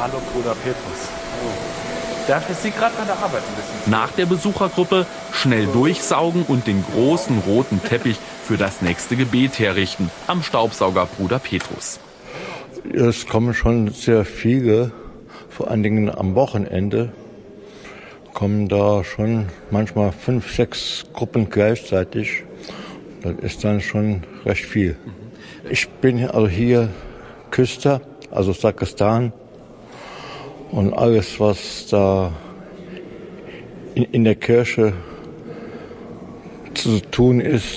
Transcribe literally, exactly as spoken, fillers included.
Hallo Bruder Petrus. Darf ich Sie gerade bei der Arbeit ein bisschen? Nach der Besuchergruppe schnell durchsaugen und den großen roten Teppich für das nächste Gebet herrichten am Staubsauger Bruder Petrus. Es kommen schon sehr viele, vor allen Dingen am Wochenende, kommen da schon manchmal fünf, sechs Gruppen gleichzeitig. Das ist dann schon recht viel. Ich bin also hier Küster, also Sakristan. Und alles, was da in, in der Kirche zu tun ist,